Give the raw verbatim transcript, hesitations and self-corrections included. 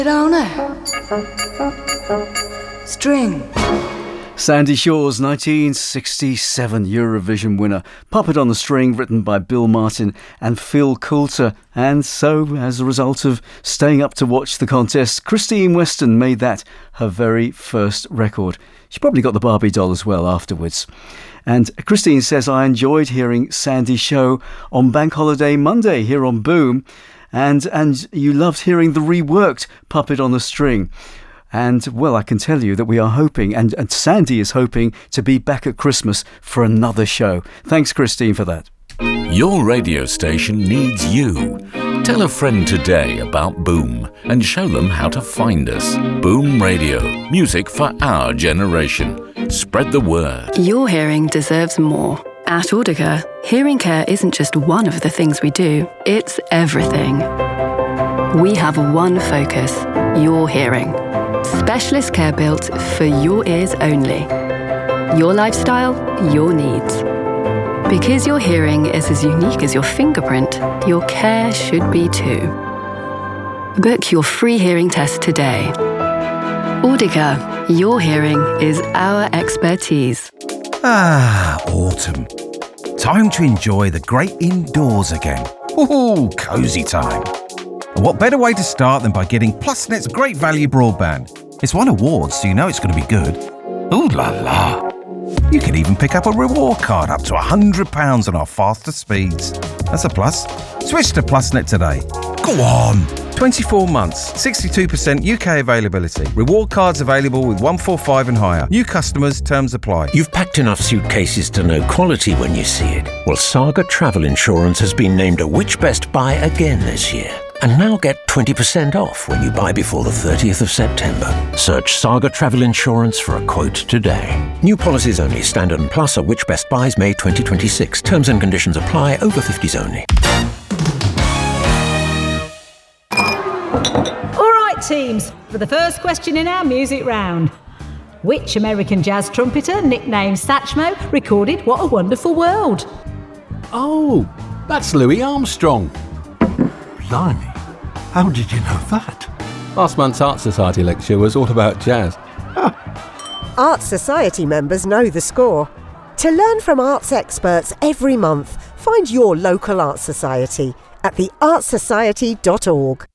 on it. String. Sandy Shaw's nineteen sixty-seven Eurovision winner, Puppet on the String, written by Bill Martin and Phil Coulter. And so, as a result of staying up to watch the contest, Christine Weston made that her very first record. She probably got the Barbie doll as well afterwards. And Christine says, I enjoyed hearing Sandy's show on Bank Holiday Monday here on Boom. And, and you loved hearing the reworked Puppet on the String. And, well, I can tell you that we are hoping, and, and Sandy is hoping, to be back at Christmas for another show. Thanks, Christine, for that. Your radio station needs you. Tell a friend today about Boom and show them how to find us. Boom Radio. Music for our generation. Spread the word. Your hearing deserves more. At Audica, hearing care isn't just one of the things we do, it's everything. We have one focus, your hearing. Specialist care built for your ears only. Your lifestyle, your needs. Because your hearing is as unique as your fingerprint, your care should be too. Book your free hearing test today. Audica, your hearing is our expertise. Ah, autumn. Time to enjoy the great indoors again. Ooh, cosy time. And what better way to start than by getting PlusNet's great value broadband? It's won awards, so you know it's going to be good. Ooh la la. You can even pick up a reward card up to one hundred pounds on our faster speeds. That's a plus. Switch to PlusNet today. Go on. twenty-four months, sixty-two percent U K availability. Reward cards available with one forty-five and higher. New customers, terms apply. You've packed enough suitcases to know quality when you see it. Well, Saga Travel Insurance has been named a Which Best Buy again this year. And now get twenty percent off when you buy before the thirtieth of September. Search Saga Travel Insurance for a quote today. New policies only. Standard and Plus are Which Best Buys May twenty twenty-six. Terms and conditions apply. Over fifties only. All right, teams. For the first question in our music round. Which American jazz trumpeter, nicknamed Satchmo, recorded What a Wonderful World? Oh, that's Louis Armstrong. Blimey, how did you know that? Last month's Art Society lecture was all about jazz. Art Society members know the score. To learn from arts experts every month, find your local Art Society at the art society dot org.